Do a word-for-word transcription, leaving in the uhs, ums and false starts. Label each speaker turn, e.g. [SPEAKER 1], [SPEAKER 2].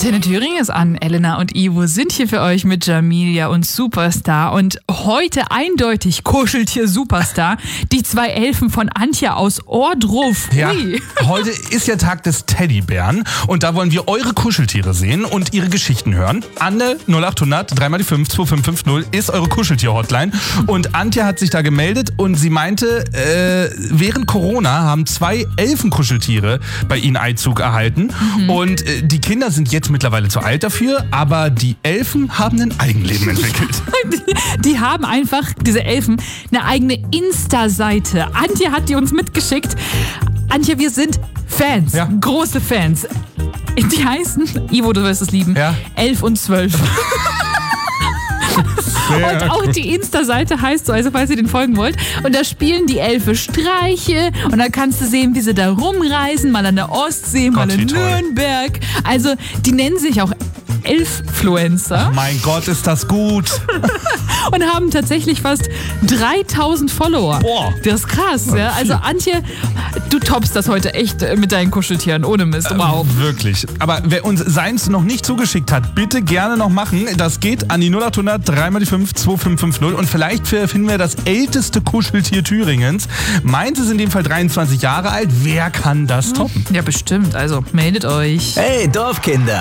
[SPEAKER 1] Antenne Thüringen ist an. Elena und Ivo sind hier für euch mit Jamilia und Superstar. Und heute eindeutig Kuscheltier-Superstar. Die zwei Elfen von Antje aus Ohrdruf.
[SPEAKER 2] Ja, heute ist ja Tag des Teddybären. Und da wollen wir eure Kuscheltiere sehen und ihre Geschichten hören. Anne null acht hundert drei mal die fünf zwei fünf fünf null ist eure Kuscheltier-Hotline. Und Antje hat sich da gemeldet und sie meinte, äh, während Corona haben zwei Elfenkuscheltiere bei ihnen Einzug erhalten. Mhm. Und äh, die Kinder sind jetzt mittlerweile zu alt dafür, aber die Elfen haben ein Eigenleben entwickelt.
[SPEAKER 1] Die, die haben einfach, diese Elfen, eine eigene Insta-Seite. Antje hat die uns mitgeschickt. Antje, wir sind Fans, ja. Große Fans. Die heißen, Ivo, du wirst es lieben, ja. elf und zwölf. Sehr und auch gut. Die Insta-Seite heißt so, also falls ihr den folgen wollt. Und da spielen die Elfe Streiche und da kannst du sehen, wie sie da rumreisen, mal an der Ostsee, Gott, mal in Nürnberg. Also die nennen sich auch Elffluencer.
[SPEAKER 2] Oh mein Gott, ist das gut.
[SPEAKER 1] Und haben tatsächlich fast dreitausend Follower. Boah. Das ist krass. Ja? Also Antje, du toppst das heute echt mit deinen Kuscheltieren, ohne Mist. Wow.
[SPEAKER 2] Äh, wirklich. Aber wer uns seins noch nicht zugeschickt hat, bitte gerne noch machen. Das geht an die null acht hundert drei mal die fünf zwei fünf fünf null und vielleicht finden wir das älteste Kuscheltier Thüringens. Meins ist in dem Fall dreiundzwanzig Jahre alt. Wer kann das toppen?
[SPEAKER 1] Ja, bestimmt. Also meldet euch.
[SPEAKER 3] Hey, Dorfkinder.